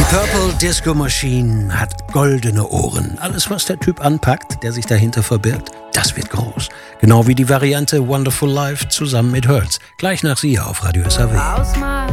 Purple Disco Machine hat goldene Ohren. Alles, was der Typ anpackt, der sich dahinter verbirgt, das wird groß. Genau wie die Variante Wonderful Life zusammen mit Hurts. Gleich nach Sie auf Radio SAW.